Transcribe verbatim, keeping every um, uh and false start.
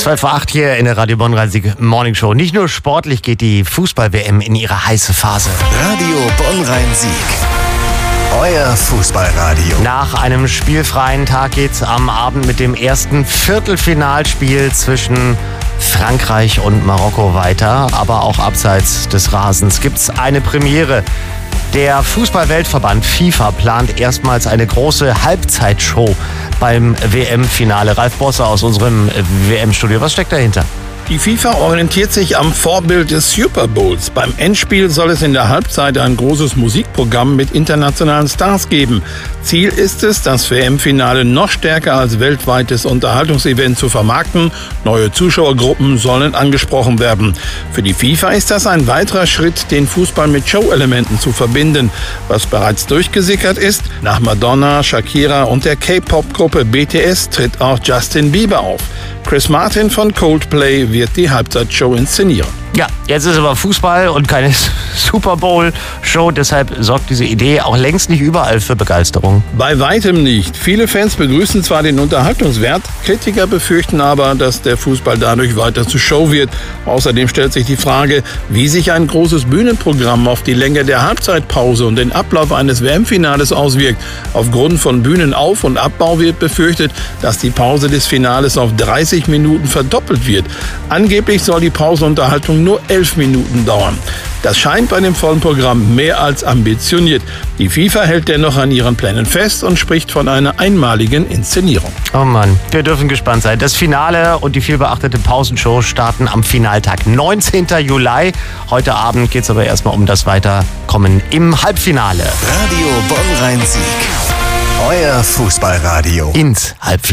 zwölf Uhr acht hier in der Radio Bonn-Rhein-Sieg Morning Show. Nicht nur sportlich geht die Fußball-W M in ihre heiße Phase. Radio Bonn-Rhein-Sieg. Euer Fußballradio. Nach einem spielfreien Tag geht's am Abend mit dem ersten Viertelfinalspiel zwischen Frankreich und Marokko weiter. Aber auch abseits des Rasens gibt's eine Premiere. Der Fußball-Weltverband FIFA plant erstmals eine große Halbzeitshow beim W M-Finale. Ralf Bosse aus unserem W M-Studio. Was steckt dahinter? Die FIFA orientiert sich am Vorbild des Super Bowls. Beim Endspiel soll es in der Halbzeit ein großes Musikprogramm mit internationalen Stars geben. Ziel ist es, das W M-Finale noch stärker als weltweites Unterhaltungsevent zu vermarkten. Neue Zuschauergruppen sollen angesprochen werden. Für die FIFA ist das ein weiterer Schritt, den Fußball mit Show-Elementen zu verbinden. Was bereits durchgesickert ist, nach Madonna, Shakira und der K-Pop-Gruppe B T S tritt auch Justin Bieber auf. Chris Martin von Coldplay wird die Halbzeitshow inszenieren. Ja, jetzt ist aber Fußball und keine Super Bowl-Show. Deshalb sorgt diese Idee auch längst nicht überall für Begeisterung. Bei weitem nicht. Viele Fans begrüßen zwar den Unterhaltungswert, Kritiker befürchten aber, dass der Fußball dadurch weiter zur Show wird. Außerdem stellt sich die Frage, wie sich ein großes Bühnenprogramm auf die Länge der Halbzeitpause und den Ablauf eines W M-Finales auswirkt. Aufgrund von Bühnenauf- und Abbau wird befürchtet, dass die Pause des Finales auf dreißig Minuten verdoppelt wird. Angeblich soll die Pausenunterhaltung nur elf Minuten dauern. Das scheint bei dem vollen Programm mehr als ambitioniert. Die FIFA hält dennoch an ihren Plänen fest und spricht von einer einmaligen Inszenierung. Oh Mann, wir dürfen gespannt sein. Das Finale und die vielbeachtete Pausenshow starten am Finaltag, neunzehnten Juli. Heute Abend geht es aber erstmal um das Weiterkommen im Halbfinale. Radio Bonn-Rhein-Sieg. Euer Fußballradio. Ins Halbfinale.